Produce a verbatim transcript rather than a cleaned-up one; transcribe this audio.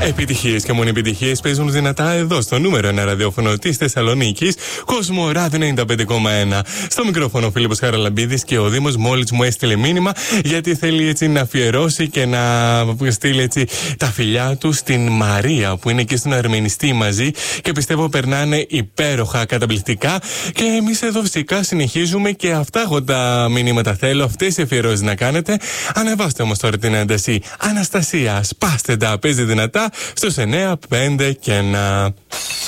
Επιτυχίες και μόνο επιτυχίες παίζουν δυνατά εδώ στο νούμερο ένα ραδιόφωνο της Θεσσαλονίκης, Κοσμοράδιο ενενήντα πέντε κόμμα ένα. Στο μικρόφωνο ο Φίλιππος Χαραλαμπίδης και ο Δήμος μόλις μου έστειλε μήνυμα γιατί θέλει έτσι να αφιερώσει και να στείλει έτσι τα φιλιά του στην Μαρία που είναι εκεί στον Αρμενιστή μαζί και πιστεύω περνάνε υπέροχα, καταπληκτικά. Και εμείς εδώ φυσικά συνεχίζουμε και αυτά εγώ τα μηνύματα θέλω, αυτές οι αφιερώσεις να κάνετε. Ανεβάστε όμως τώρα την ένταση. Αναστασία, σπάστε τα, παίζει δυνατά στους εννιά, πέντε και ένα.